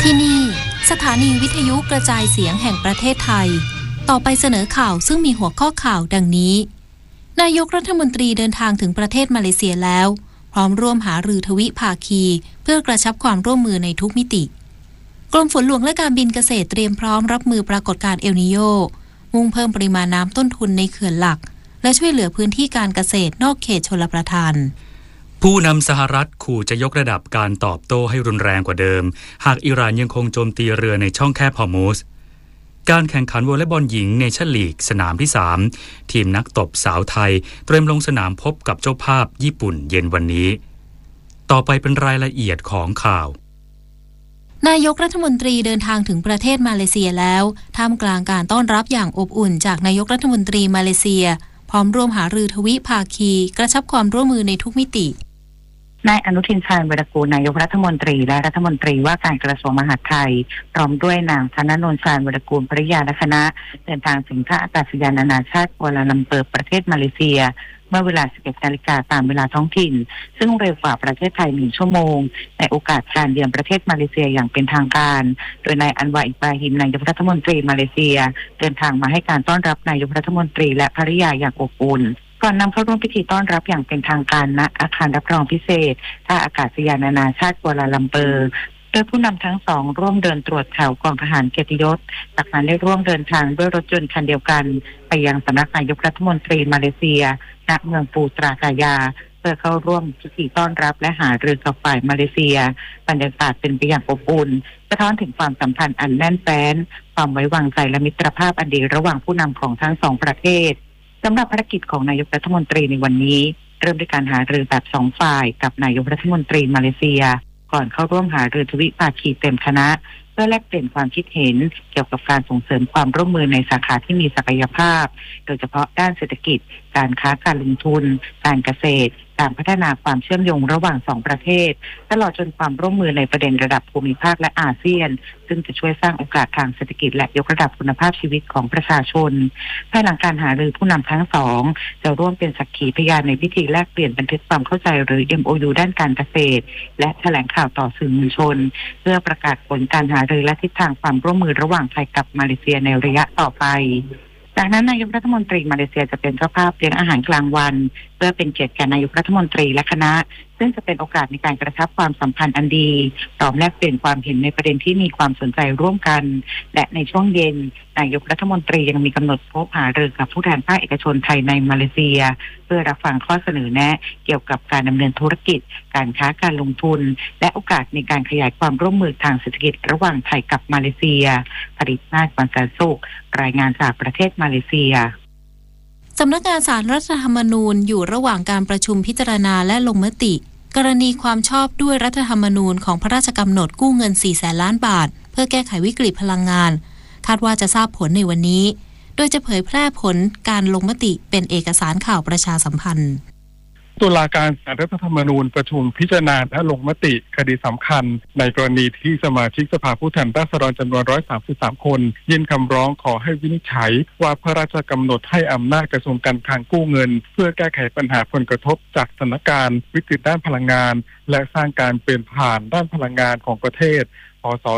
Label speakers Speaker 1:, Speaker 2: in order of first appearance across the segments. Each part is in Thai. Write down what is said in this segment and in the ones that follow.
Speaker 1: ที่นี่สถานีวิทยุกระจายเสียงแห่งประเทศไทยต่อไปเสนอข่าวซึ่งมีหัวข้อข่าวดังนี้นายกรัฐมนตรีเดินทางถึงประเทศมาเลเซียแล้วพร้อมร่วมหารือทวิภาคีเพื่อกระชับความร่วมมือในทุกมิติกรมฝนหลวงและการบินเกษตรเตรียมพร้อมรับมือปรากฏการณ์เอลนีโญมุ่งเพิ่มปริมาณน้ำต้นทุนในเขื่อนหลักและช่วยเหลือพื้นที่การเกษตรนอกเขตชลประทาน
Speaker 2: ผู้นำสหรัฐขู่จะยกระดับการตอบโต้ให้รุนแรงกว่าเดิมหากอิหร่านยังคงโจมตีเรือในช่องแคบฮอร์มุซการแข่งขันวอลเลย์บอลหญิงเนชั่นลีกสนามที่3ทีมนักตบสาวไทยเตรียมลงสนามพบกับเจ้าภาพญี่ปุ่นเย็นวันนี้ต่อไปเป็นรายละเอียดของข่าวน
Speaker 1: ายกรัฐมนตรีเดินทางถึงประเทศมาเลเซียแล้วท่ามกลางการต้อนรับอย่างอบอุ่นจากนายกรัฐมนตรีมาเลเซียพร้อมร่วมหารือทวิภาคีกระชับความร่วมมือในทุกมิติ
Speaker 3: นายอนุทินชาญวีรกูลนายกรัฐมนตรีและรัฐมนตรีว่าการกระทรวงมหาดไทยพร้อมด้วยนางธนนท์ชาญวีรกูลภริยาและคณะเดินทางถึงท่าอากาศยานนานาชาติกัวลาลัมเปอร์ประเทศมาเลเซียเมื่อเวลา 11 นาฬิกาตามเวลาท้องถิ่นซึ่งเร็วกว่าประเทศไทย1 ชั่วโมงในโอกาสการเยือนประเทศมาเลเซียอย่างเป็นทางการโดยนายอันวาอิบราฮิมนายกรัฐมนตรีมาเลเซียเดินทางมาให้การต้อนรับนายกรัฐมนตรีและภริยาอย่างอบอุ่นก่อนนำเข้าร่วมพิธีต้อนรับอย่างเป็นทางการณอาคารรับรองพิเศษท่าอากาศยานนานาชาติกัวลาลัมเปอร์โดยผู้นำทั้งสองร่วมเดินตรวจแถวกองทหารเกียรติยศจากนั้นได้ร่วมเดินทางด้วยรถยนต์คันเดียวกันไปยังสำนักนายกรัฐมนตรีมาเลเซียณเมืองปูตรากายาเพื่อเข้าร่วมพิธีต้อนรับและหารือกับฝ่ายมาเลเซียบรรยากาศเป็นไปอย่างอบอุ่นสะท้อนถึงความสัมพันธ์อันแน่นแฟ้นความไว้วางใจและมิตรภาพอันดีระหว่างผู้นำของทั้งสองประเทศสำหรับภารกิจของนายกรัฐมนตรีในวันนี้เริ่มด้วยการหารือแบบ2 ฝ่ายกับนายกรัฐมนตรีมาเลเซียก่อนเข้าร่วมหารือทวิภาคีเต็มคณะเพื่อแลกเปลี่ยนความคิดเห็นเกี่ยวกับการส่งเสริมความร่วมมือในสาขาที่มีศักยภาพโดยเฉพาะด้านเศรษฐกิจการค้าการลงทุนการเกษตรการพัฒนาความเชื่อมโยงระหว่าง2 ประเทศตลอดจนความร่วมมือในประเด็นระดับภูมิภาคและอาเซียนซึ่งจะช่วยสร้างโอกาสทางเศรษฐกิจและยกระดับคุณภาพชีวิตของประชาชนภายหลังการหารือผู้นำทั้งสองจะร่วมเป็นสักขีพยานในพิธีแลกเปลี่ยนบันทึกความเข้าใจหรือ MOU ด้านการเกษตรและแถลงข่าวต่อสื่อมวลชนเพื่อประกาศผลการหารือและทิศทางความร่วมมือระหว่างไทยกับมาเลเซียในระยะต่อไปจากนั้นนายกรัฐมนตรีมาเลเซียจะเป็นเจ้าภาพเลี้ยงอาหารกลางวันเพื่อเป็นเกียรติแก่นายกรัฐมนตรีและคณะซึ่งจะเป็นโอกาสในการกระชับความสัมพันธ์อันดีพร้อมแลกเปลี่ยนความเห็นในประเด็นที่มีความสนใจร่วมกันและในช่วงเย็นนายกรัฐมนตรียังมีกำหนดพบหารือกับผู้แทนภาคเอกชนไทยในมาเลเซียเพื่อรับฟังข้อเสนอแนะเกี่ยวกับการดำเนินธุรกิจการค้าการลงทุนและโอกาสในการขยายความร่วมมือทางเศรษฐกิจระหว่างไทยกับมาเลเซียผลิตนาฏวันแสนสุขรายงานจากประเทศมาเลเซีย
Speaker 1: สำนักงานศาลรัฐธรรมนูญอยู่ระหว่างการประชุมพิจารณาและลงมติกรณีความชอบด้วยรัฐธรรมนูญของพระราชกำหนดกู้เงิน 400,000 ล้านบาทเพื่อแก้ไขวิกฤตพลังงานคาดว่าจะทราบผลในวันนี้โดยจะเผยแพร่ผลการลงมติเป็นเอกสารข่าวประชาสัมพันธ์
Speaker 4: ตุลาการศาลรัฐธรรมนูญประชุมพิจารณาและลงมติคดีสำคัญในกรณีที่สมาชิกสภาผู้แทนราษฎรจำนวน133 คนยื่นคำร้องขอให้วินิจฉัยว่าพระราชกำหนดให้อำนาจกระทรวงการคลังกู้เงินเพื่อแก้ไขปัญหาผลกระทบจากสถานการณ์วิกฤตด้านพลังงานและสร้างการเปลี่ยนผ่านด้านพลังงานของประเทศพ.ศ.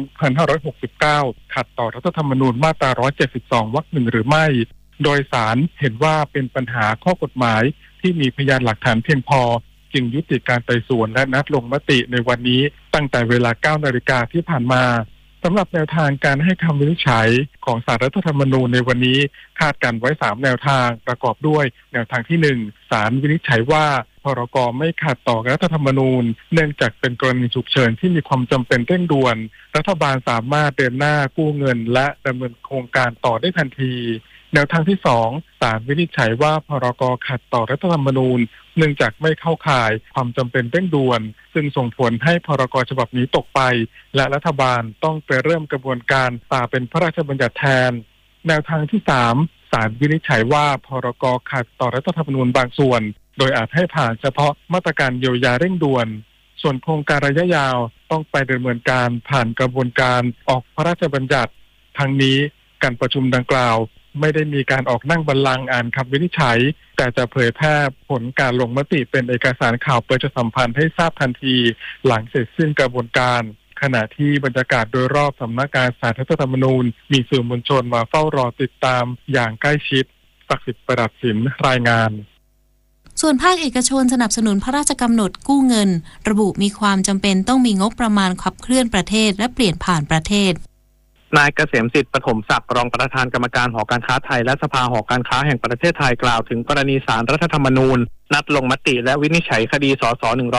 Speaker 4: 2569ขัดต่อรัฐธรรมนูญมาตรา172 วรรค 1หรือไม่โดยศาลเห็นว่าเป็นปัญหาข้อกฎหมายที่มีพยานหลักฐานเพียงพอจึงยุติการไต่สวนและนัดลงมติในวันนี้ตั้งแต่เวลา 9 นาฬิกาที่ผ่านมาสำหรับแนวทางการให้คำวินิจฉัยของศาลรัฐธรรมนูญในวันนี้คาดกันไว้3แนวทางประกอบด้วยแนวทางที่1ศาลวินิจฉัยว่าพรก.ไม่ขัดต่อรัฐธรรมนูญเนื่องจากเป็นกรณีฉุกเฉินที่มีความจำเป็นเร่งด่วนรัฐบาลสามารถเดินหน้ากู้เงินและดำเนินโครงการต่อได้ทันทีแนวทางที่2ศาลวินิจฉัยว่าพรก.ขัดต่อรัฐธรรมนูญเนื่องจากไม่เข้าข่ายความจำเป็นเร่งด่วนซึ่งส่งผลให้พรก.ฉบับนี้ตกไปและรัฐบาลต้องไปเริ่มกระบวนการตามเป็นพระราชบัญญัติแทนแนวทางที่3ศาลวินิจฉัยว่าพรก.ขัดต่อรัฐธรรมนูญบางส่วนโดยอาจให้ผ่านเฉพาะมาตรการเยียวยาเร่งด่วนส่วนโครงการระยะยาวต้องไปดำเนินการผ่านกระบวนการออกพระราชบัญญัติทั้งนี้การประชุมดังกล่าวไม่ได้มีการออกนั่งบัลลังก์อ่านคำวินิจฉัยแต่จะเผยแพร่ผลการลงมติเป็นเอกสารข่าวประชาสัมพันธ์ให้ทราบทันทีหลังเสร็จสิ้นกระบวนการขขณะที่บรรยากาศโดยรอบสำนักงานศาลรัฐธรรมนูญมีสื่อมวลชนมาเฝ้ารอติดตามอย่างใกล้ชิดศักดิ์สิทธิ์ประดับสินรายงาน
Speaker 1: ส่วนภาคเอกชนสนับสนุนพระราชกำหนดกู้เงินระบุมีความจำเป็นต้องมีงบประมาณขับเคลื่อนประเทศและเปลี่ยนผ่านประเทศ
Speaker 5: นายเกษมสิทธิ์ปฐมศักดิ์รองประธานกรรมการหอการค้าไทยและสภาหอการค้าแห่งประเทศไทยกล่าวถึงกรณีศาลรัฐธรรมนูญนัดลงมติและวินิจฉัยคดีสส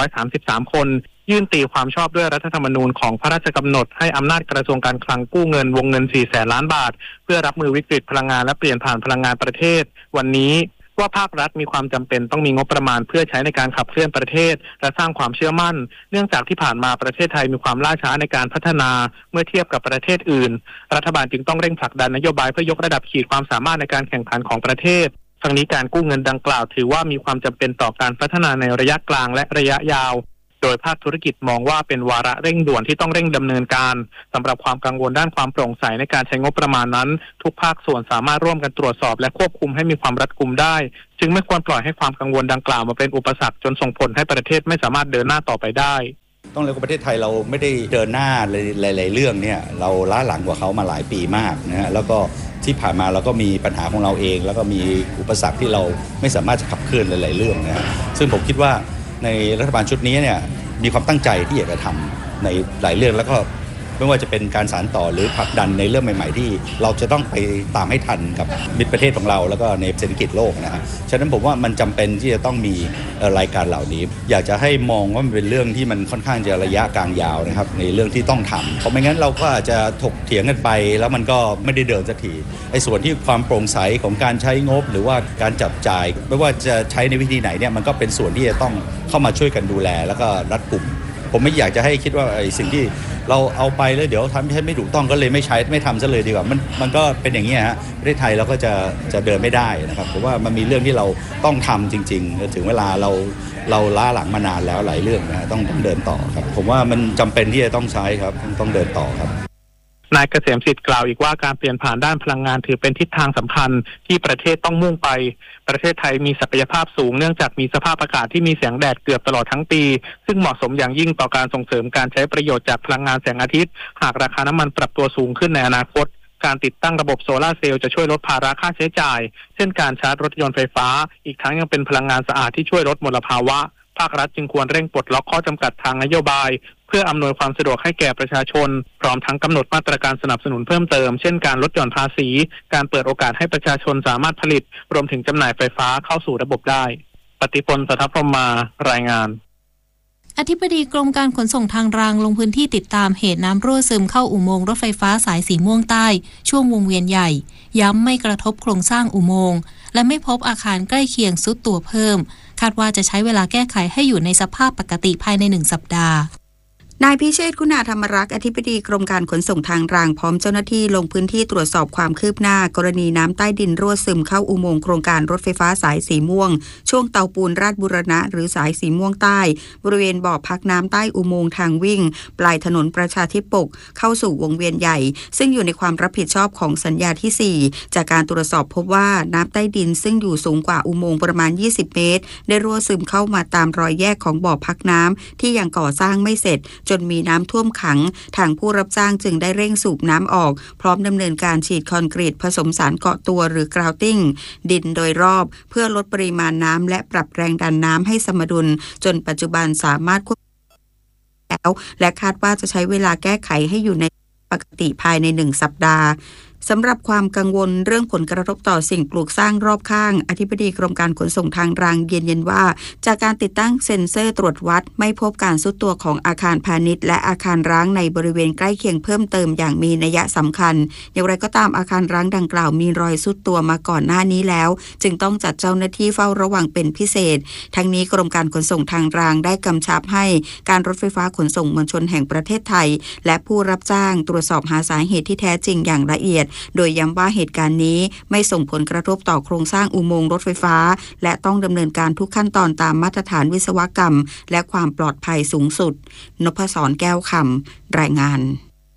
Speaker 5: 133คนยื่นตีความชอบด้วยรัฐธรรมนูญของพระราชกำหนดให้อำนาจกระทรวงการคลังกู้เงินวงเงิน 400,000 ล้านบาทเพื่อรับมือวิกฤตพลังงานและเปลี่ยนผ่านพลังงานประเทศวันนี้ว่าภาครัฐมีความจำเป็นต้องมีงบประมาณเพื่อใช้ในการขับเคลื่อนประเทศและสร้างความเชื่อมั่นเนื่องจากที่ผ่านมาประเทศไทยมีความล่าช้าในการพัฒนาเมื่อเทียบกับประเทศอื่นรัฐบาลจึงต้องเร่งผลักดันนโยบายเพื่อยกระดับขีดความสามารถในการแข่งขันของประเทศทั้งนี้การกู้เงินดังกล่าวถือว่ามีความจำเป็นต่อการพัฒนาในระยะกลางและระยะยาวโดยภาคธุรกิจมองว่าเป็นวาระเร่งด่วนที่ต้องเร่งดำเนินการสำหรับความกังวลด้านความโปร่งใสในการใช้งบประมาณนั้นทุกภาคส่วนสามารถร่วมกันตรวจสอบและควบคุมให้มีความรัดกุมได้จึงไม่ควรปล่อยให้ความกังวลดังกล่าวมาเป็นอุปสรรคจนส่งผลให้ประเทศไม่สามารถเดินหน้าต่อไปได้
Speaker 6: ต้องเรียกว่าประเทศไทยเราไม่ได้เดินหน้าหลายๆเรื่องเนี่ยเราล้าหลังกว่าเขามาหลายปีมากนะฮะแล้วก็ที่ผ่านมาเราก็มีปัญหาของเราเองแล้วก็มีอุปสรรคที่เราไม่สามารถจะขับเคลื่อนหลายๆเรื่องนะซึ่งผมคิดว่าในรัฐบาลชุดนี้เนี่ยมีความตั้งใจที่อยากจะทำในหลายเรื่องแล้วก็ไม่ว่าจะเป็นการสานต่อหรือผลักดันในเรื่องใหม่ๆที่เราจะต้องไปตามให้ทันกับมิตรประเทศของเราแล้วก็ในเศรษฐกิจโลกนะฮะฉะนั้นผมว่ามันจำเป็นที่จะต้องมีรายการเหล่านี้อยากจะให้มองว่ามันเป็นเรื่องที่มันค่อนข้างจะระยะกลางยาวนะครับในเรื่องที่ต้องทำเพราะไม่งั้นเราก็อาจจะถกเถียงกันไปแล้วมันก็ไม่ได้เดินสักทีไอ้ส่วนที่ความโปร่งใสของการใช้งบหรือว่าการจับจ่ายไม่ว่าจะใช้ในวิธีไหนเนี่ยมันก็เป็นส่วนที่จะต้องเข้ามาช่วยกันดูแลแล้วก็รัดกุมผมไม่อยากจะให้คิดว่าไอ้สิ่งที่เราเอาไปแล้วเดี๋ยวทำให้ไม่ถูกต้องก็เลยไม่ใช้ไม่ทำซะเลยดีกว่ามันก็เป็นอย่างนี้ฮะประเทศไทยเราก็จะเดินไม่ได้นะครับเพราะว่ามันมีเรื่องที่เราต้องทำจริงๆถึงเวลาเราล้าหลังมานานแล้วหลายเรื่องนะต้องเดินต่อครับผมว่ามันจำเป็นที่จะต้องใช้ครับต้องเดินต่อครับ
Speaker 5: นายเกษมสิทธิ์กล่าวอีกว่าการเปลี่ยนผ่านด้านพลังงานถือเป็นทิศทางสำคัญที่ประเทศต้องมุ่งไปประเทศไทยมีศักยภาพสูงเนื่องจากมีสภาพอากาศที่มีแสงแดดเกือบตลอดทั้งปีซึ่งเหมาะสมอย่างยิ่งต่อการส่งเสริมการใช้ประโยชน์จากพลังงานแสงอาทิตย์หากราคาน้ำมันปรับตัวสูงขึ้นในอนาคตการติดตั้งระบบโซลาร์เซลล์จะช่วยลดภาระค่าใช้จ่ายเช่นการชาร์จรถยนต์ไฟฟ้าอีกทั้งยังเป็นพลังงานสะอาดที่ช่วยลดมลภาวะภาครัฐจึงควรเร่งปลดล็อกข้อจำกัดทางนโยบายเพื่ออำนวยความสะดวกให้แก่ประชาชนพร้อมทั้งกำหนดมาตรการสนับสนุนเพิ่มเติมเช่นการลดหย่อนภาษีการเปิดโอกาสให้ประชาชนสามารถผลิตรวมถึงจำหน่ายไฟฟ้าเข้าสู่ระบบได้ปฏิพล สัทธพรหมารายงาน
Speaker 1: อธิบดีกรมการขนส่งทางรางลงพื้นที่ติดตามเหตุน้ำรั่วซึมเข้าอุโมงค์รถไฟฟ้าสายสีม่วงใต้ช่วงวงเวียนใหญ่ย้ำไม่กระทบโครงสร้างอุโมงค์และไม่พบอาคารใกล้เคียงทรุดตัวเพิ่มคาดว่าจะใช้เวลาแก้ไขให้อยู่ในสภาพปกติภายใน1 สัปดาห์
Speaker 7: นายพิเชษฐ์คุณาธรรมรักษ์อธิบดีกรมการขนส่งทางรางพร้อมเจ้าหน้าที่ลงพื้นที่ตรวจสอบความคืบหน้ากรณีน้ำใต้ดินรั่วซึมเข้าอุโมงค์โครงการรถไฟฟ้าสายสีม่วงช่วงเตาปูนราชบุรณะหรือสายสีม่วงใต้บริเวณบ่อพักน้ำใต้อุโมงค์ทางวิ่งปลายถนนประชาธิปกเข้าสู่วงเวียนใหญ่ซึ่งอยู่ในความรับผิดชอบของสัญญาที่4จากการตรวจสอบพบว่าน้ำใต้ดินซึ่งอยู่สูงกว่าอุโมงค์ประมาณ20เมตรได้รั่วซึมเข้ามาตามรอยแยกของบ่อพักน้ำที่ยังก่อสร้างไม่เสร็จจนมีน้ำท่วมขังทางผู้รับจ้างจึงได้เร่งสูบน้ำออกพร้อมดำเนินการฉีดคอนกรีตผสมสารเกาะตัวหรือกราวติ้งดินโดยรอบเพื่อลดปริมาณน้ำและปรับแรงดันน้ำให้สมดุลจนปัจจุบันสามารถควบคุมแล้วและคาดว่าจะใช้เวลาแก้ไขให้อยู่ในปกติภายใน1 สัปดาห์สำหรับความกังวลเรื่องผลกระทบต่อสิ่งปลูกสร้างรอบข้างอธิบดีกรมการขนส่งทางรางยืนยันว่าจากการติดตั้งเซ็นเซอร์ตรวจวัดไม่พบการทรุดตัวของอาคารพาณิชย์และอาคารร้างในบริเวณใกล้เคียงเพิ่มเติมอย่างมีนัยสำคัญอย่างไรก็ตามอาคารร้างดังกล่าวมีรอยทรุดตัวมาก่อนหน้านี้แล้วจึงต้องจัดเจ้าหน้าที่เฝ้าระวังเป็นพิเศษทั้งนี้กรมการขนส่งทางรางได้กำชับให้การรถไฟฟ้าขนส่งมวลชนแห่งประเทศไทยและผู้รับจ้างตรวจสอบหาสาเหตุที่แท้จริงอย่างละเอียดโดยย้ำว่าเหตุการณ์นี้ไม่ส่งผลกระทบต่อโครงสร้างอุโมงค์รถไฟฟ้าและต้องดำเนินการทุกขั้นตอนตามมาตรฐานวิศวกรรมและความปลอดภัยสูงสุดนพศร แก้วคำรายงาน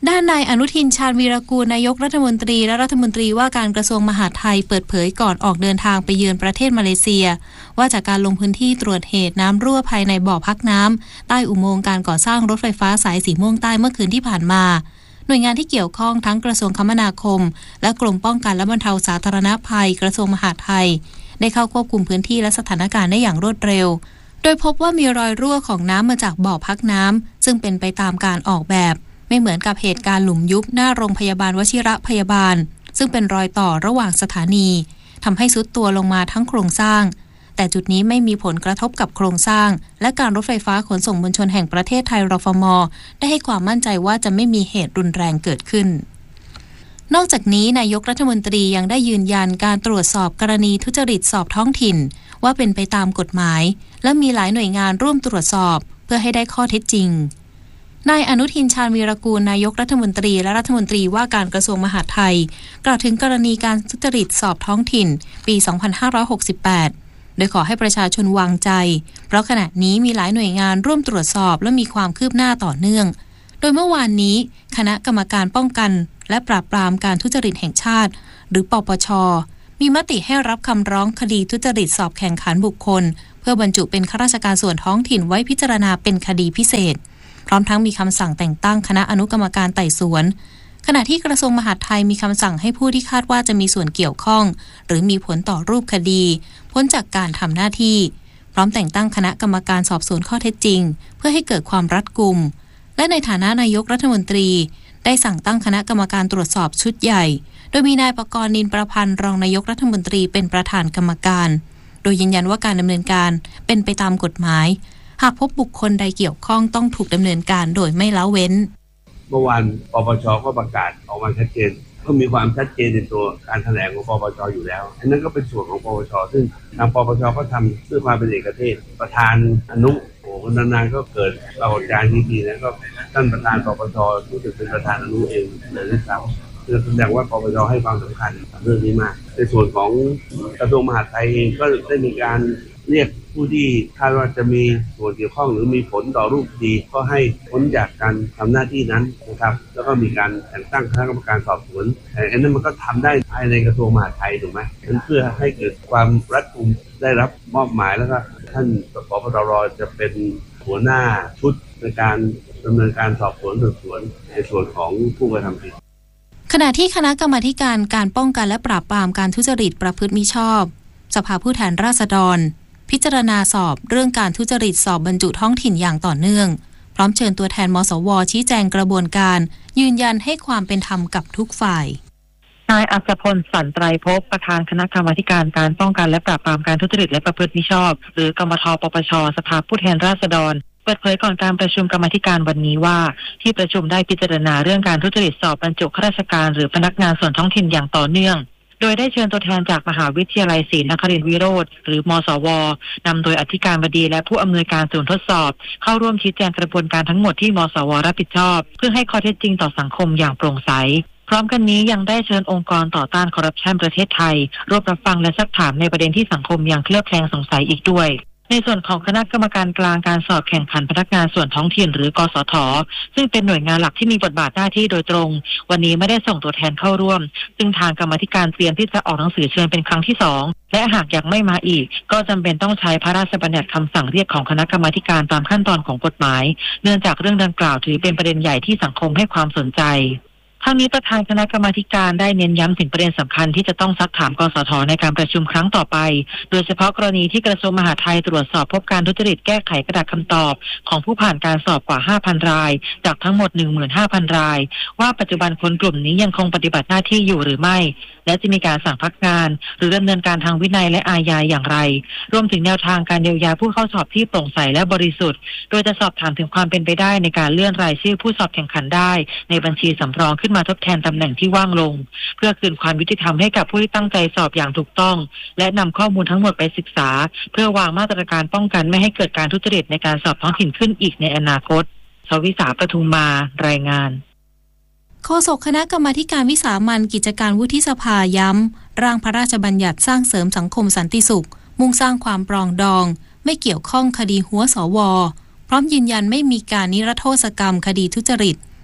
Speaker 1: ด้านนายอนุทินชาญวีรกูลนายกรัฐมนตรีและรัฐมนตรีว่าการกระทรวงมหาดไทยเปิดเผยก่อนออกเดินทางไปเยือนประเทศมาเลเซียว่าจากการลงพื้นที่ตรวจเหตุน้ำรั่วภายในบ่อพักน้ำใต้อุโมงค์การก่อสร้างรถไฟฟ้าสายสีม่วงใต้เมื่อคืนที่ผ่านมาหน่วยงานที่เกี่ยวข้องทั้งกระทรวงคมนาคมและกรมป้องกันและบรรเทาสาธารณภัยกระทรวงมหาดไทยได้เข้าควบคุมพื้นที่และสถานการณ์ได้อย่างรวดเร็วโดยพบว่ามีรอยรั่วของน้ำมาจากบ่อพักน้ำซึ่งเป็นไปตามการออกแบบไม่เหมือนกับเหตุการณ์หลุมยุบหน้าโรงพยาบาลวชิระพยาบาลซึ่งเป็นรอยต่อระหว่างสถานีทำให้ทรุดตัวลงมาทั้งโครงสร้างแต่จุดนี้ไม่มีผลกระทบกับโครงสร้างและการรถไฟฟ้าขนส่งมวลชนแห่งประเทศไทยรฟม.ได้ให้ความมั่นใจว่าจะไม่มีเหตุรุนแรงเกิดขึ้นนอกจากนี้นายกรัฐมนตรียังได้ยืนยันการตรวจสอบกรณีทุจริตสอบท้องถิ่นว่าเป็นไปตามกฎหมายและมีหลายหน่วยงานร่วมตรวจสอบเพื่อให้ได้ข้อเท็จจริงนายอนุทินชาญวีรกูลนายกรัฐมนตรีและรัฐมนตรีว่าการกระทรวงมหาดไทยกล่าวถึงกรณีการทุจริตสอบท้องถิ่นปี 2568 โดยขอให้ประชาชนวางใจเพราะขณะนี้มีหลายหน่วยงานร่วมตรวจสอบและมีความคืบหน้าต่อเนื่องโดยเมื่อวานนี้คณะกรรมการป้องกันและปราบปรามการทุจริตแห่งชาติหรือปปช.มีมติให้รับคำร้องคดีทุจริตสอบแข่งขันบุคคลเพื่อบรรจุเป็นข้าราชการส่วนท้องถิ่นไว้พิจารณาเป็นคดีพิเศษพร้อมทั้งมีคำสั่งแต่งตั้งคณะอนุกรรมการไต่สวนขณะที่กระทรวงมหาดไทยมีคำสั่งให้ผู้ที่คาดว่าจะมีส่วนเกี่ยวข้องหรือมีผลต่อรูปคดีพ้นจากการทำหน้าที่พร้อมแต่งตั้งคณะกรรมการสอบสวนข้อเท็จจริงเพื่อให้เกิดความรัดกุมและในฐานะนายกรัฐมนตรีได้สั่งตั้งคณะกรรมการตรวจสอบชุดใหญ่โดยมีนายปกรณ์ นินประพันธ์รองนายกรัฐมนตรีเป็นประธานกรรมการโดยยืนยันว่าการดำเนินการเป็นไปตามกฎหมายหากพบบุคคลใดเกี่ยวข้องต้องถูกดำเนินการโดยไม่ละเว้น
Speaker 8: เมื่อวานปปช.ก็ประกาศออกมาชัดเจนก็มีความชัดเจนในตัวการแถลงของปปช.อยู่แล้วอันนั้นก็เป็นส่วนของปปช.ซึ่งทางปปช.ก็ทำเพื่อความเป็นเอกเทศประธานอนุนานๆก็เกิดปรากฏการณ์ดีๆแล้วก็ท่านประธานปปช.รู้สึกเป็นประธานอนุเองเลยด้วยซ้ำคือแสดงว่าปปช.ให้ความสำคัญเรื่องนี้มากในส่วนของกระทรวงมหาดไทยเองก็ได้มีการเรียกผู้ที่คาดว่าจะมีส่วนเกี่ยวข้องหรือมีผลต่อรูปคดีก็ให้พ้นจากการทำหน้าที่นั้นนะครับแล้วก็มีการแต่งตั้งคณะกรรมการสอบสวนอันนั้นมันก็ทำได้ภายในกระทรวงมหาดไทยถูกไหมนั่นเพื่อให้เกิดความรัดกุมได้รับมอบหมายแล้วก็ท่านผบ.ตร.จะเป็นหัวหน้าชุดในการดำเนินการสอบสวนสืบสวนในส่วนของผู้กระทำผิด
Speaker 1: ขณะที่คณะกรรมาธิการการป้องกันและปราบปรามการทุจริตประพฤติมิชอบสภาผู้แทนราษฎรพิจารณาสอบเรื่องการทุจริตสอบบรรจุท้องถิ่นอย่างต่อเนื่องพร้อมเชิญตัวแทนมสว.ชี้แจงกระบวนการยืนยันให้ความเป็นธรรมกับทุกฝ่าย
Speaker 9: นายอัศพล สันไตรภพประธานคณะกรรมาธิการการป้องกันและปราบปรามการทุจริตและประพฤติมิชอบหรือกมท.ปปช.สภาผู้แทนราษฎรเปิดเผยก่อนการประชุมกรรมาธิการวันนี้ว่าที่ประชุมได้พิจารณาเรื่องการทุจริตสอบบรรจุข้าราชการหรือพนักงานส่วนท้องถิ่นอย่างต่อเนื่องโดยได้เชิญตัวแทนจากมหาวิทยาลัยศรีนครินทรวิโรธหรือมสวนำโดยอธิการบดีและผู้อำนวยการศูนย์ทดสอบเข้าร่วมชี้แจงกระบวนการทั้งหมดที่มสวรับผิดชอบเพื่อให้ข้อเท็จจริงต่อสังคมอย่างโปร่งใสพร้อมกันนี้ยังได้เชิญองค์กรต่อต้านคอร์รัปชันประเทศไทยร่วมรับฟังและซักถามในประเด็นที่สังคมยังเคลือบแคลงสงสัยอีกด้วยในส่วนของคณะกรรมการกลางการสอบแข่งขันพนักงานส่วนท้องถิ่นหรือกสท.ซึ่งเป็นหน่วยงานหลักที่มีบทบาทหน้าที่โดยตรงวันนี้ไม่ได้ส่งตัวแทนเข้าร่วมซึ่งทางกรรมาธิการเตรียมที่จะออกหนังสือเชิญเป็นครั้งที่2และหากยังไม่มาอีกก็จำเป็นต้องใช้พระราชบัญญัติคำสั่งเรียกของคณะกรรมาธิการตามขั้นตอนของกฎหมายเนื่องจากเรื่องดังกล่าวถือเป็นประเด็นใหญ่ที่สังคมให้ความสนใจทั้งนี้ประธานคณะกรรมาธิการได้เน้นย้ำถึงประเด็นสำคัญที่จะต้องซักถามกสท.ในการประชุมครั้งต่อไปโดยเฉพาะกรณีที่กระทรวงมหาดไทยตรวจสอบพบการทุจริตแก้ไขกระดาษคำตอบของผู้ผ่านการสอบกว่า 5,000 รายจากทั้งหมด 15,000 รายว่าปัจจุบันคนกลุ่มนี้ยังคงปฏิบัติหน้าที่อยู่หรือไม่และจะมีการสั่งพักงานหรือดำเนินการทางวินัยและอาญาอย่างไรรวมถึงแนวทางการเยียวยาผู้เข้าสอบที่โปร่งใสและบริสุทธิ์โดยจะสอบถามถึงความเป็นไปได้ในการเลื่อนรายชื่อผู้สอบแข่งขันได้ในบัญชีสำรองขึ้นมาทดแทนตำแหน่งที่ว่างลงเพื่อคืนความยุติธรรมให้กับผู้ที่ตั้งใจสอบอย่างถูกต้องและนำข้อมูลทั้งหมดไปศึกษาเพื่อวางมาตรการป้องกันไม่ให้เกิดการทุจริตในการสอบท้องถิ่นขึ้นอีกในอนาคตชวิสา ปทุมมารายงาน
Speaker 1: โฆษกคณะกรรมาธิการวิสามัญกิจการวุฒิสภาย้ำร่างพระราชบัญญัติสร้างเสริมสังคมสันติสุขมุ่งสร้างความปรองดองไม่เกี่ยวข้องคดีหัวสว.พร้อมยืนยันไม่มีการนิรโทษกรรมคดีทุจริต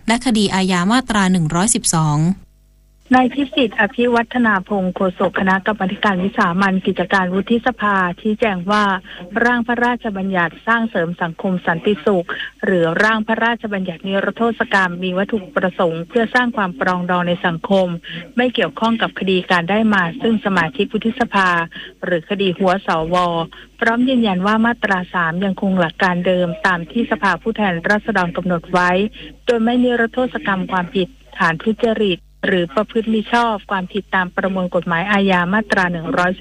Speaker 1: และคดีอาญามาตรา112
Speaker 10: นายพิสิทธิ์อภิวัฒนาพงศ์โฆษกคณะกรรมาการวิสามัญกิจการวุฒิสภาชี้แจงว่าร่างพระราชบัญญัติสร้างเสริมสังคมสันติสุขหรือร่างพระราชบัญญัตินิรโทษกรรมมีวัตถุประสงค์เพื่อสร้างความปรองดองในสังคมไม่เกี่ยวข้องกับคดีการได้มาซึ่งสมาชิกวุฒิสภาหรือคดีหัวสว.พร้อมยืนยันว่ามาตรา3ยังคงหลักการเดิมตามที่สภาผู้แทนราษฎรกำหนดไว้โดยไม่นิรโทษกรรมความผิดฐานทุจริตหรือประพฤติมิชอบความผิดตามประมวลกฎหมายอาญามาตรา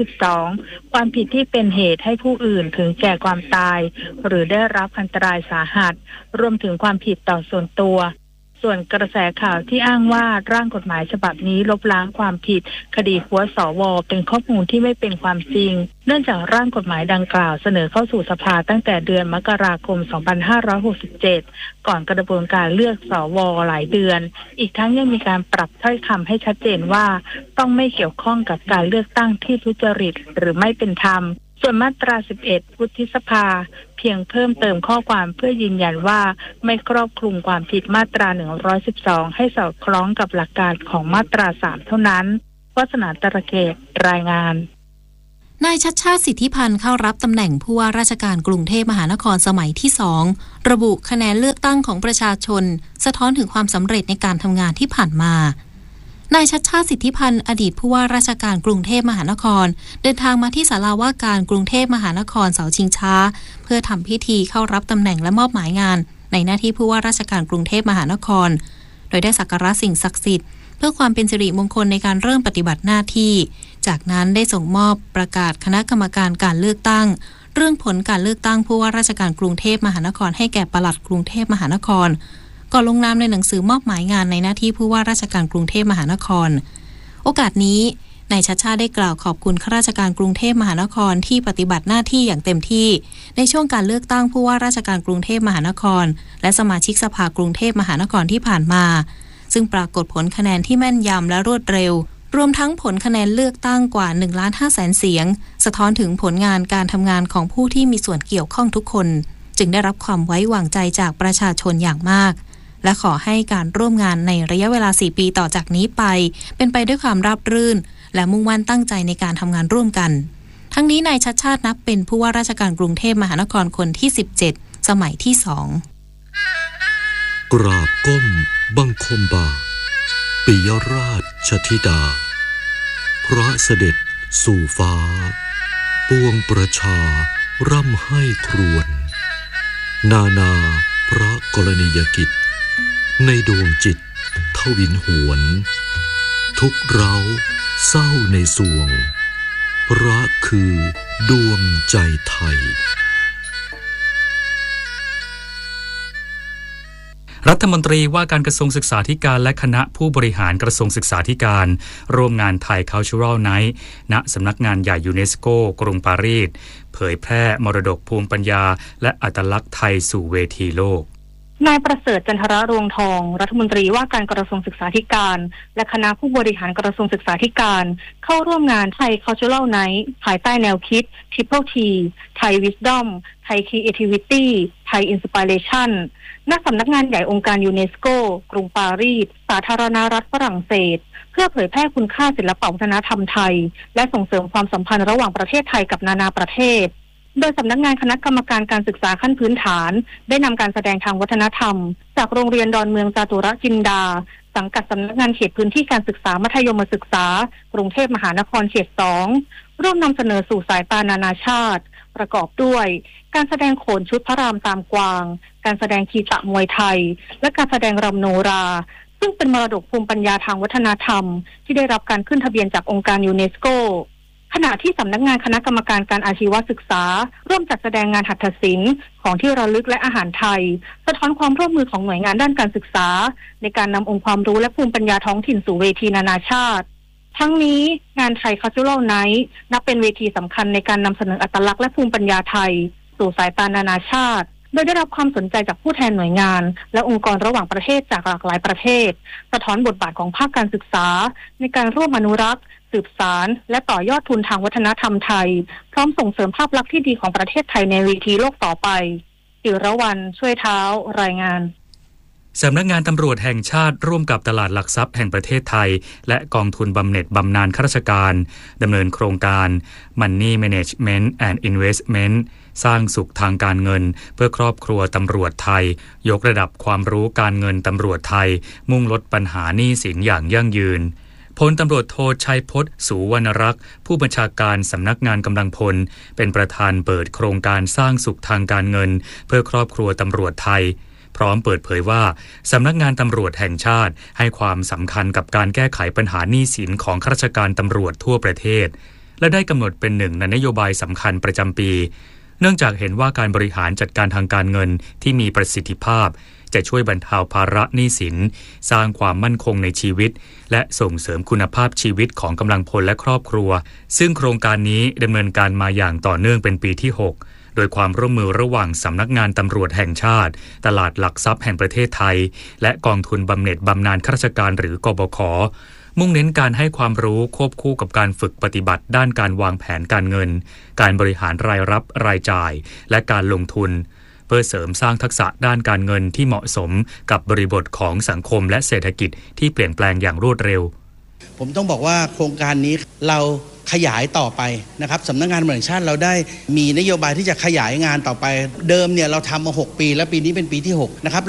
Speaker 10: 112ความผิดที่เป็นเหตุให้ผู้อื่นถึงแก่ความตายหรือได้รับอันตรายสาหัสรวมถึงความผิดต่อส่วนตัวส่วนกระแสข่าวที่อ้างว่าร่างกฎหมายฉบับนี้ลบล้างความผิดคดีหัวสว.เป็นข้อมูลที่ไม่เป็นความจริงเนื่องจากร่างกฎหมายดังกล่าวเสนอเข้าสู่สภาตั้งแต่เดือนมกราคม 2567 ก่อนกระบวนการเลือกสว.หลายเดือนอีกทั้งยังมีการปรับถ้อยคำให้ชัดเจนว่าต้องไม่เกี่ยวข้องกับการเลือกตั้งที่ทุจริตหรือไม่เป็นธรรมส่วนมาตรา11วุฒิสภาเพียงเพิ่มเติมข้อความเพื่อยืนยันว่าไม่ครอบคลุมความผิดมาตรา112ให้สอดคล้องกับหลักการของมาตรา3เท่านั้นวาสนาตระเกตรายงาน
Speaker 1: นายชัชชาติสิทธิพันธ์เข้ารับตำแหน่งผู้ว่าราชการกรุงเทพมหานครสมัยที่2ระบุคะแนนเลือกตั้งของประชาชนสะท้อนถึงความสำเร็จในการทำงานที่ผ่านมานายชัชชาติสิทธิพันธ์อดีตผู้ว่าราชการกรุงเทพมหานครเดินทางมาที่ศาลาว่าการกรุงเทพมหานครเสาชิงช้าเพื่อทำพิธีเข้ารับตำแหน่งและมอบหมายงานในหน้าที่ผู้ว่าราชการกรุงเทพมหานครโดยได้สักการะสิ่งศักดิ์สิทธิ์เพื่อความเป็นสิริมงคลในการเริ่มปฏิบัติหน้าที่จากนั้นได้ส่งมอบประกาศคณะกรรมการการเลือกตั้งเรื่องผลการเลือกตั้งผู้ว่าราชการกรุงเทพมหานครให้แก่ปลัดกรุงเทพมหานครก่อนลงนามในหนังสือมอบหมายงานในหน้าที่ผู้ว่าราชการกรุงเทพมหานครโอกาสนี้นายชัชชาติได้กล่าวขอบคุณข้าราชการกรุงเทพมหานครที่ปฏิบัติหน้าที่อย่างเต็มที่ในช่วงการเลือกตั้งผู้ว่าราชการกรุงเทพมหานครและสมาชิกสภากรุงเทพมหานครที่ผ่านมาซึ่งปรากฏผลคะแนนที่แม่นยำและรวดเร็วรวมทั้งผลคะแนนเลือกตั้งกว่า 1,500,000 เสียงสะท้อนถึงผลงานการทำงานของผู้ที่มีส่วนเกี่ยวข้องทุกคนจึงได้รับความไว้วางใจจากประชาชนอย่างมากและขอให้การร่วมงานในระยะเวลา4 ปีต่อจากนี้ไปเป็นไปด้วยความราบรื่นและมุ่งมั่นตั้งใจในการทำงานร่วมกันทั้งนี้นายชัชชาตินับเป็นผู้ว่าราชการกรุงเทพมหานครคนที่17สมัยที่2
Speaker 11: กราบก้มบังคมบาทปิยราชธิดาพระเสด็จสู่ฟ้าปวงประชาร่ำให้ครวญนาพระกรณียกิจในดวงจิตทวินหวนทุกเราเศร้าในสวงพระคือดวงใจไทย
Speaker 2: รัฐมนตรีว่าการกระทรวงศึกษาธิการและคณะผู้บริหารกระทรวงศึกษาธิการร่วมงาน Thai Cultural Night ณสำนักงานใหญ่ยูเนสโกกรุงปารีสเผยแพร่มรดกภูมิปัญญาและอัตลักษณ์ไทยสู่เวทีโลก
Speaker 10: นายประเสริฐจันทรรวงทองรัฐมนตรีว่าการกระทรวงศึกษาธิการและคณะผู้บริหารกระทรวงศึกษาธิการเข้าร่วมงาน Thai Cultural Night ภายใต้แนวคิด Triple T Thai Wisdom Thai Creativity Thai Inspiration ณสำนักงานใหญ่องค์การยูเนสโกกรุงปารีสสาธารณรัฐฝรั่งเศสเพื่อเผยแพร่คุณค่าศิลปวัฒนธรรมไทยและส่งเสริมความสัมพันธ์ระหว่างประเทศไทยกับนานาประเทศโดยสำนักงานคณะกรรมการการศึกษาขั้นพื้นฐานได้นำการแสดงทางวัฒนธรรมจากโรงเรียนดอนเมืองจาตุรจินดาสังกัดสำนักงานเขตพื้นที่การศึกษามัธยมศึกษากรุงเทพมหานครเขต2ร่วมนำเสนอสู่สายตานานาชาติประกอบด้วยการแสดงโขนชุดพระรามตามกวางการแสดงคีตะมวยไทยและการแสดงรำโนราซึ่งเป็นมรดกภูมิปัญญาทางวัฒนธรรมที่ได้รับการขึ้นทะเบียนจากองค์การยูเนสโกขณะที่สำนักงานคณะกรรมการการอาชีวศึกษาร่วมจัดแสดงงานหัตถศิลป์ของที่ระลึกและอาหารไทยสะท้อนความร่วมมือของหน่วยงานด้านการศึกษาในการนำองค์ความรู้และภูมิปัญญาท้องถิ่นสู่เวทีนานาชาติทั้งนี้งาน Thai Cultural Night นับเป็นเวทีสำคัญในการนำเสนออัตลักษณ์และภูมิปัญญาไทยสู่สายตานานาชาติโดยได้รับความสนใจจากผู้แทนหน่วยงานและองค์กรระหว่างประเทศจากหลากหลายประเทศสะท้อนบทบาทของภาคการศึกษาในการร่วมอนุรักษ์สืบสานและต่อยอดทุนทางวัฒนธรรมไทยพร้อมส่งเสริมภาพลักษณ์ที่ดีของประเทศไทยในเวทีโลกต่อไปจิรวรรณช่วยเท้ารายงาน
Speaker 2: สำนักงานตำรวจแห่งชาติร่วมกับตลาดหลักทรัพย์แห่งประเทศไทยและกองทุนบำเหน็จบำนาญข้าราชการดำเนินโครงการ Money Management and Investment สร้างสุขทางการเงินเพื่อครอบครัวตำรวจไทยยกระดับความรู้การเงินตำรวจไทยมุ่งลดปัญหาหนี้สินอย่างยั่งยืนพลตำรวจโทชัยพจน์ สุวรรณรักษ์ผู้บัญชาการสำนักงานกำลังพลเป็นประธานเปิดโครงการสร้างสุขทางการเงินเพื่อครอบครัวตำรวจไทยพร้อมเปิดเผยว่าสำนักงานตำรวจแห่งชาติให้ความสำคัญกับการแก้ไขปัญหาหนี้สินของข้าราชการตำรวจทั่วประเทศและได้กำหนดเป็นหนึ่งในนโยบายสำคัญประจำปีเนื่องจากเห็นว่าการบริหารจัดการทางการเงินที่มีประสิทธิภาพจะช่วยบรรเทาภาระหนี้สินสร้างความมั่นคงในชีวิตและส่งเสริมคุณภาพชีวิตของกำลังพลและครอบครัวซึ่งโครงการนี้ดำเนินการมาอย่างต่อเนื่องเป็นปีที่ 6โดยความร่วมมือระหว่างสำนักงานตำรวจแห่งชาติตลาดหลักทรัพย์แห่งประเทศไทยและกองทุนบำเหน็จบำนาญข้าราชการหรือกบข.มุ่งเน้นการให้ความรู้ควบคู่กับการฝึกปฏิบัติด้านการวางแผนการเงินการบริหารรายรับรายจ่ายและการลงทุนเพื่อเสริมสร้างทักษะด้านการเงินที่เหมาะสมกับบริบทของสังคมและเศรษฐกิจที่เปลี่ยนแปลงอย่างรวดเร็ว
Speaker 12: ผมต้องบอกว่าโครงการนี้เราขยายต่อไปนะครับสำนักงานตำรวจแห่งชาติเราได้มีนโยบายที่จะขยายงานต่อไปเดิมเนี่ยเราทำมา6 ปีแล้วปีนี้เป็นปีที่6นะครับ